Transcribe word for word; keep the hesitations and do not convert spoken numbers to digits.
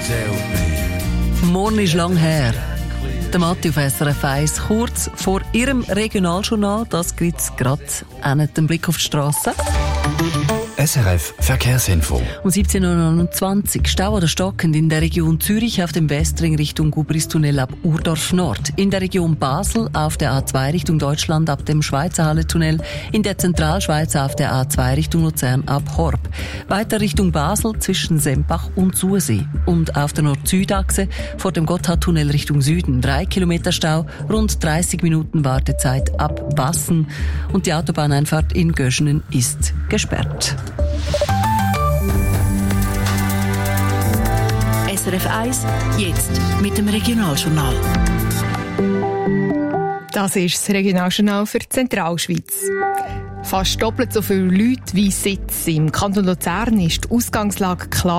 Morgen ist lang her. Der Matti auf S R F eins, kurz vor ihrem Regionaljournal, das gibt es gerade einen Blick auf die Straße. S R F Verkehrsinfo. Um siebzehn Uhr neunundzwanzig Stau oder stockend in der Region Zürich auf dem Westring Richtung Gubristunnel ab Urdorf Nord. In der Region Basel auf der A zwei Richtung Deutschland ab dem Schweizerhalle-Tunnel. In der Zentralschweiz auf der A zwei Richtung Luzern ab Horb. Weiter Richtung Basel zwischen Sempach und Sursee. Und auf der Nord-Süd-Achse vor dem Gotthardtunnel Richtung Süden. Drei Kilometer Stau, rund dreißig Minuten Wartezeit ab Wassen. Und die Autobahneinfahrt in Göschenen ist gesperrt. S R F eins, jetzt mit dem Regionaljournal. Das ist das Regionaljournal für die Zentralschweiz. Fast doppelt so viele Leute wie Sitze. Im Kanton Luzern ist die Ausgangslage klar.